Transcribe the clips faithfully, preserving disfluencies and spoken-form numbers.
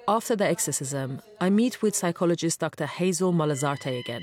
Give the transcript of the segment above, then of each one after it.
After the exorcism, I meet with psychologist Doctor Hazel Malazarte again.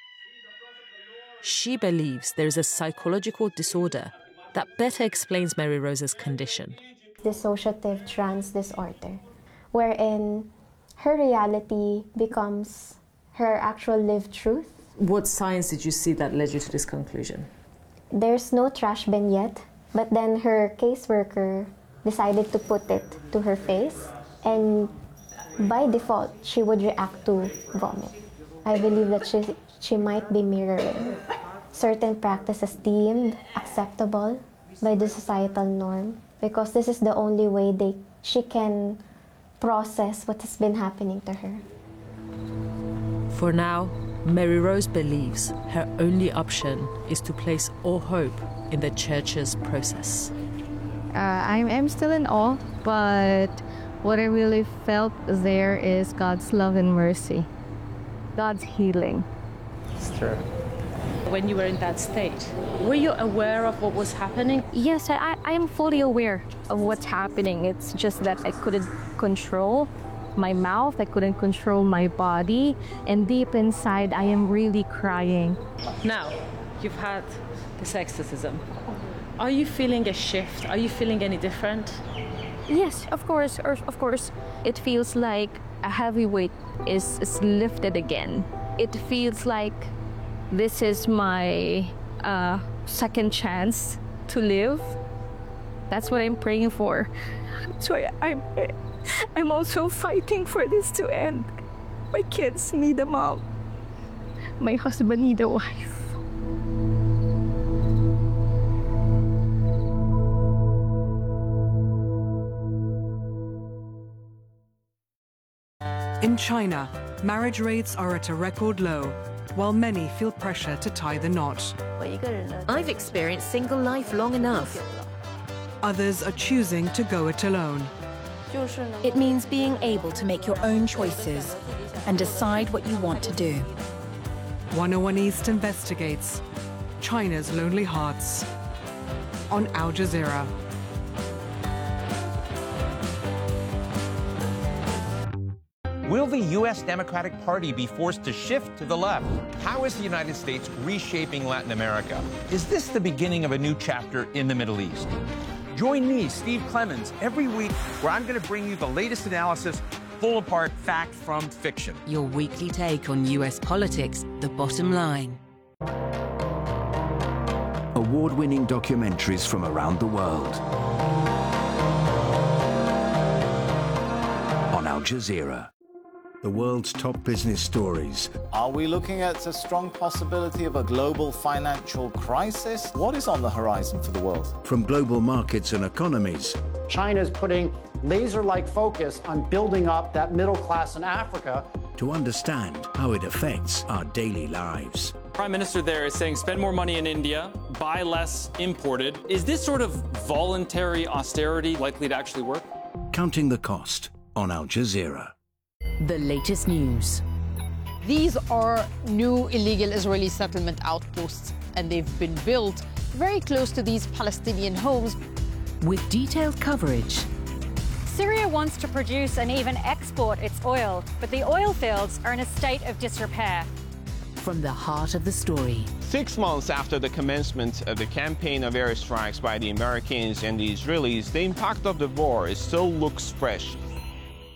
She believes there is a psychological disorder that better explains Mary Rose's condition. Dissociative trance disorder, wherein her reality becomes her actual lived truth. What signs did you see that led you to this conclusion? There's no trash bin yet, but then her caseworker decided to put it to her face, and by default, she would react to vomit. I believe that she, she might be mirroring certain practices deemed acceptable by the societal norm, because this is the only way they, she can process what has been happening to her. For now, Mary Rose believes her only option is to place all hope in the church's process. Uh, I'm, I'm still in awe, but what I really felt there is God's love and mercy, God's healing. It's true. When you were in that state, were you aware of what was happening? Yes, I, I am fully aware of what's happening. It's just that I couldn't control my mouth, I couldn't control my body, and deep inside, I am really crying. Now, you've had this exorcism. Are you feeling a shift? Are you feeling any different? Yes, of course, or, of course. It feels like a heavy weight is, is lifted again. It feels like this is my uh, second chance to live. That's what I'm praying for. So I, I'm, I'm also fighting for this to end. My kids need a mom. My husband need a wife. In China, marriage rates are at a record low, while many feel pressure to tie the knot. I've experienced single life long enough. Others are choosing to go it alone. It means being able to make your own choices and decide what you want to do. one oh one East investigates China's lonely hearts on Al Jazeera. Will the U S Democratic Party be forced to shift to the left? How is the United States reshaping Latin America? Is this the beginning of a new chapter in the Middle East? Join me, Steve Clemons, every week where I'm going to bring you the latest analysis, pull apart fact from fiction. Your weekly take on U S politics, The Bottom Line. Award-winning documentaries from around the world on Al Jazeera. The world's top business stories. Are we looking at a strong possibility of a global financial crisis? What is on the horizon for the world? From global markets and economies. China's putting laser-like focus on building up that middle class in Africa. To understand how it affects our daily lives. Prime Minister there is saying spend more money in India, buy less imported. Is this sort of voluntary austerity likely to actually work? Counting the cost on Al Jazeera. The latest news. These are new illegal Israeli settlement outposts, and they've been built very close to these Palestinian homes. With detailed coverage. Syria wants to produce and even export its oil, but the oil fields are in a state of disrepair. From the heart of the story. Six months after the commencement of the campaign of airstrikes by the Americans and the Israelis, the impact of the war still looks fresh.